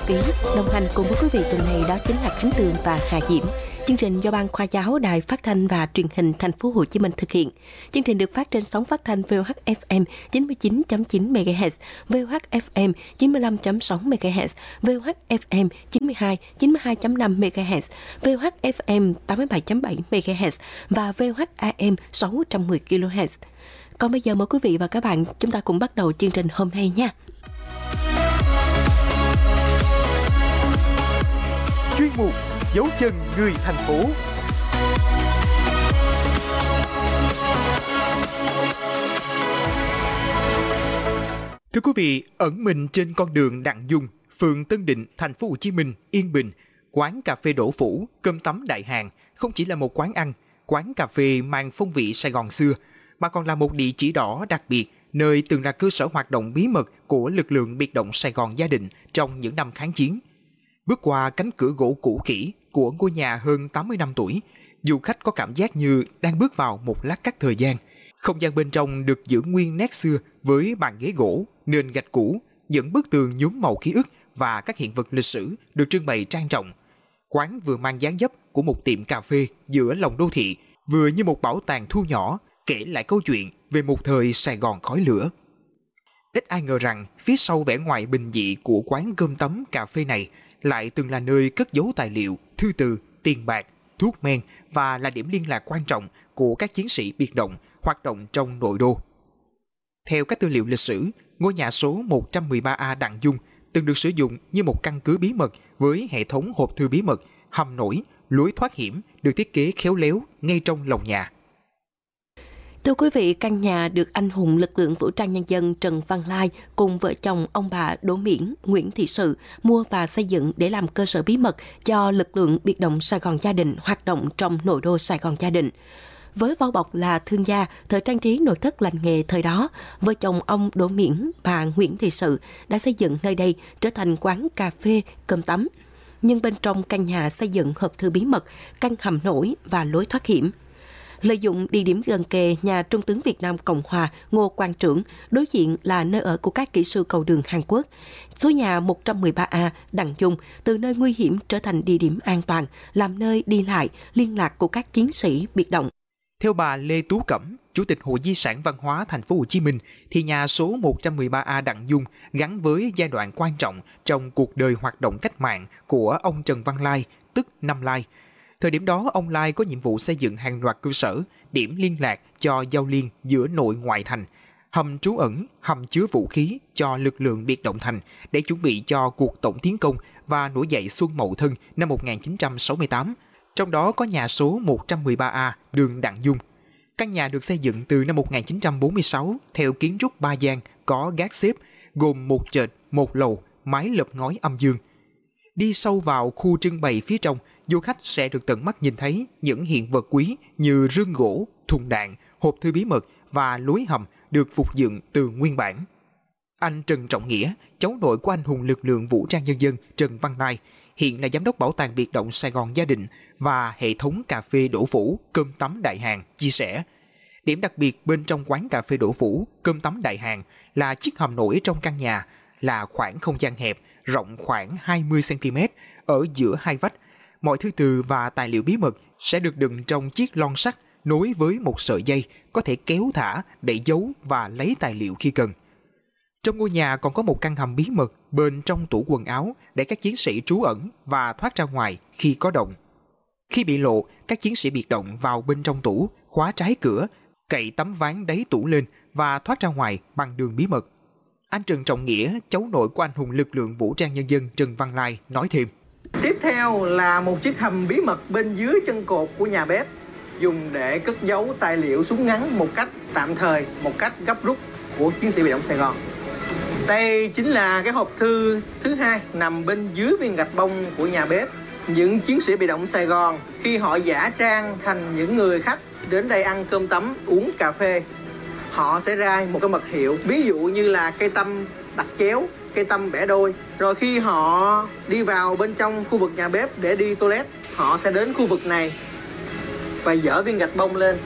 ký. Đồng hành cùng với quý vị tuần này đó chính là Khánh Tường và Hà Diễm. Chương trình do Ban Khoa giáo Đài Phát thanh và Truyền hình Thành phố Hồ Chí Minh thực hiện. Chương trình được phát trên sóng phát thanh VOH-FM 99.9 MHz, VOH-FM 95.6 MHz, VOH-FM 92.5 MHz, VOH-FM 87.7 MHz và VOH-AM 610 kHz. Còn bây giờ mời quý vị và các bạn chúng ta cùng bắt đầu chương trình hôm nay nha. Chuyên mục Dấu chân người thành phố. Thưa quý vị, ẩn mình trên con đường Đặng Dung, phường Tân Định, thành phố Hồ Chí Minh, Yên Bình, quán cà phê Đỗ Phủ, cơm tấm Đại Hàng không chỉ là một quán ăn, quán cà phê mang phong vị Sài Gòn xưa, mà còn là một địa chỉ đỏ đặc biệt, nơi từng là cơ sở hoạt động bí mật của lực lượng biệt động Sài Gòn Gia Định trong những năm kháng chiến. Bước qua cánh cửa gỗ cũ kỹ của ngôi nhà hơn 80 năm tuổi, du khách có cảm giác như đang bước vào một lát cắt thời gian. Không gian bên trong được giữ nguyên nét xưa với bàn ghế gỗ, nền gạch cũ, những bức tường nhuốm màu ký ức và các hiện vật lịch sử được trưng bày trang trọng. Quán vừa mang dáng dấp của một tiệm cà phê giữa lòng đô thị, vừa như một bảo tàng thu nhỏ kể lại câu chuyện về một thời Sài Gòn khói lửa. Ít ai ngờ rằng phía sau vẻ ngoài bình dị của quán cơm tấm cà phê này lại từng là nơi cất giấu tài liệu, thư từ, tiền bạc, thuốc men và là điểm liên lạc quan trọng của các chiến sĩ biệt động hoạt động trong nội đô. Theo các tư liệu lịch sử, ngôi nhà số 113A Đặng Dung từng được sử dụng như một căn cứ bí mật với hệ thống hộp thư bí mật, hầm nổi, lối thoát hiểm được thiết kế khéo léo ngay trong lòng nhà. Thưa quý vị, căn nhà được anh hùng lực lượng vũ trang nhân dân Trần Văn Lai cùng vợ chồng ông bà Đỗ Miễn, Nguyễn Thị Sự mua và xây dựng để làm cơ sở bí mật cho lực lượng biệt động Sài Gòn Gia Định hoạt động trong nội đô Sài Gòn Gia Định. Với vỏ bọc là thương gia, thợ trang trí nội thất lành nghề thời đó, vợ chồng ông Đỗ Miễn, bà Nguyễn Thị Sự đã xây dựng nơi đây trở thành quán cà phê, cơm tấm. Nhưng bên trong căn nhà xây dựng hộp thư bí mật, căn hầm nổi và lối thoát hiểm. Lợi dụng địa điểm gần kề nhà Trung tướng Việt Nam Cộng Hòa Ngô Quang Trưởng, đối diện là nơi ở của các kỹ sư cầu đường Hàn Quốc. Số nhà 113A Đặng Dung từ nơi nguy hiểm trở thành địa điểm an toàn, làm nơi đi lại, liên lạc của các chiến sĩ biệt động. Theo bà Lê Tú Cẩm, Chủ tịch Hội Di sản Văn hóa Thành phố Hồ Chí Minh, thì nhà số 113A Đặng Dung gắn với giai đoạn quan trọng trong cuộc đời hoạt động cách mạng của ông Trần Văn Lai, tức Năm Lai. Thời điểm đó, ông Lai có nhiệm vụ xây dựng hàng loạt cơ sở, điểm liên lạc cho giao liên giữa nội ngoại thành, hầm trú ẩn, hầm chứa vũ khí cho lực lượng biệt động thành để chuẩn bị cho cuộc tổng tiến công và nổi dậy Xuân Mậu Thân năm 1968. Trong đó có nhà số 113A đường Đặng Dung. Căn nhà được xây dựng từ năm 1946 theo kiến trúc ba gian có gác xếp, gồm một trệt, một lầu, mái lợp ngói âm dương. Đi sâu vào khu trưng bày phía trong, du khách sẽ được tận mắt nhìn thấy những hiện vật quý như rương gỗ, thùng đạn, hộp thư bí mật và lối hầm được phục dựng từ nguyên bản. Anh Trần Trọng Nghĩa, cháu nội của anh hùng lực lượng vũ trang nhân dân Trần Văn Lai, hiện là giám đốc bảo tàng biệt động Sài Gòn Gia Định và hệ thống cà phê Đỗ Phủ, cơm tấm Đại Hàng, chia sẻ. Điểm đặc biệt bên trong quán cà phê Đỗ Phủ, cơm tấm Đại Hàng là chiếc hầm nổi trong căn nhà, là khoảng không gian hẹp, rộng khoảng 20cm ở giữa hai vách. Mọi thư từ và tài liệu bí mật sẽ được đựng trong chiếc lon sắt nối với một sợi dây có thể kéo thả để giấu và lấy tài liệu khi cần. Trong ngôi nhà còn có một căn hầm bí mật bên trong tủ quần áo để các chiến sĩ trú ẩn và thoát ra ngoài khi có động. Khi bị lộ, các chiến sĩ biệt động vào bên trong tủ, khóa trái cửa, cậy tấm ván đáy tủ lên và thoát ra ngoài bằng đường bí mật. Anh Trần Trọng Nghĩa, cháu nội của anh hùng lực lượng vũ trang nhân dân Trần Văn Lai nói thêm. Tiếp theo là một chiếc hầm bí mật bên dưới chân cột của nhà bếp, dùng để cất giấu tài liệu súng ngắn một cách tạm thời, một cách gấp rút của chiến sĩ biệt động Sài Gòn. Đây chính là cái hộp thư thứ hai nằm bên dưới viên gạch bông của nhà bếp. Những chiến sĩ biệt động Sài Gòn khi họ giả trang thành những người khách đến đây ăn cơm tấm, uống cà phê, họ sẽ ra một cái mật hiệu, ví dụ như là cây tăm đặt chéo, cây tăm bẻ đôi. Rồi khi họ đi vào bên trong khu vực nhà bếp để đi toilet, họ sẽ đến khu vực này và dỡ viên gạch bông lên,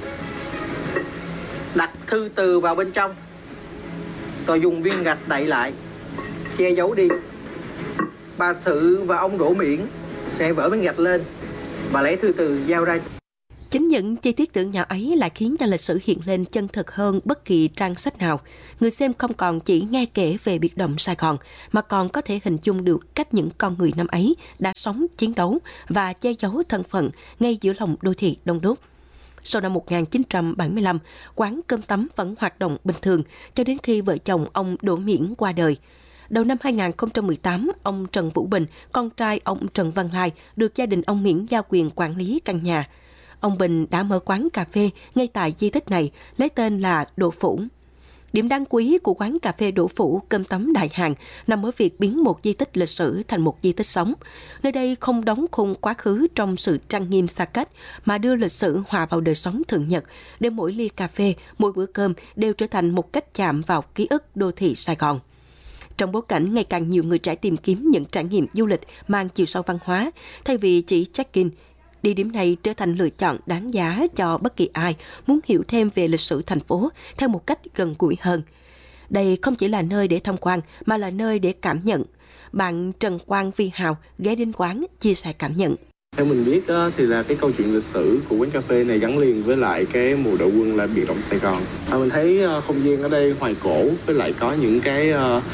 đặt thư từ vào bên trong, rồi dùng viên gạch đậy lại, che giấu đi. bà Sự và ông Đỗ Miễn sẽ vỡ miếng gạch lên và lấy thư từ giao ra. Chính những chi tiết tưởng nhỏ ấy lại khiến cho lịch sử hiện lên chân thực hơn bất kỳ trang sách nào. Người xem không còn chỉ nghe kể về biệt động Sài Gòn, mà còn có thể hình dung được cách những con người năm ấy đã sống, chiến đấu và che giấu thân phận ngay giữa lòng đô thị đông đúc. Sau năm 1975, quán cơm tấm vẫn hoạt động bình thường cho đến khi vợ chồng ông Đỗ Miễn qua đời. Đầu năm 2018, ông Trần Vũ Bình, con trai ông Trần Văn Lai, được gia đình ông Miễn giao quyền quản lý căn nhà. Ông Bình đã mở quán cà phê ngay tại di tích này, lấy tên là Đỗ Phủ. Điểm đáng quý của quán cà phê Đỗ Phủ cơm tấm Đại Hàng nằm ở việc biến một di tích lịch sử thành một di tích sống. Nơi đây không đóng khung quá khứ trong sự trang nghiêm xa cách, mà đưa lịch sử hòa vào đời sống thường nhật, để mỗi ly cà phê, mỗi bữa cơm đều trở thành một cách chạm vào ký ức đô thị Sài Gòn. Trong bối cảnh ngày càng nhiều người trẻ tìm kiếm những trải nghiệm du lịch mang chiều sâu văn hóa, thay vì chỉ check-in, địa điểm này trở thành lựa chọn đáng giá cho bất kỳ ai muốn hiểu thêm về lịch sử thành phố theo một cách gần gũi hơn. Đây không chỉ là nơi để tham quan, mà là nơi để cảm nhận. Bạn Trần Quang Vi Hào ghé đến quán chia sẻ cảm nhận. Theo mình biết thì là cái câu chuyện lịch sử của quán cà phê này gắn liền với lại cái mùa đội quân là biệt động Sài Gòn. Mình thấy không gian ở đây hoài cổ, với lại có những cái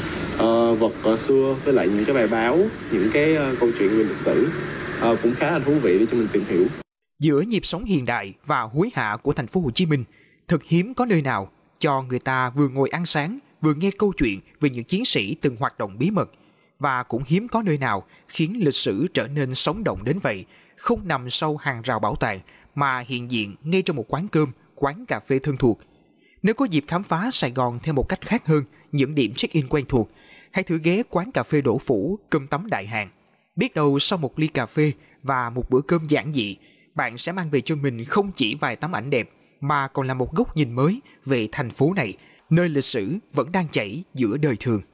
vật xưa, với lại những cái bài báo, những cái câu chuyện về lịch sử cũng khá là thú vị để cho mình tìm hiểu. Giữa nhịp sống hiện đại và hối hả của thành phố Hồ Chí Minh, thật hiếm có nơi nào cho người ta vừa ngồi ăn sáng, vừa nghe câu chuyện về những chiến sĩ từng hoạt động bí mật. Và cũng hiếm có nơi nào khiến lịch sử trở nên sống động đến vậy, không nằm sau hàng rào bảo tàng, mà hiện diện ngay trong một quán cơm, quán cà phê thân thuộc. Nếu có dịp khám phá Sài Gòn theo một cách khác hơn những điểm check-in quen thuộc, hãy thử ghé quán cà phê Đỗ Phủ, cơm tấm Đại Hàng. Biết đâu sau một ly cà phê và một bữa cơm giản dị, bạn sẽ mang về cho mình không chỉ vài tấm ảnh đẹp, mà còn là một góc nhìn mới về thành phố này, nơi lịch sử vẫn đang chảy giữa đời thường.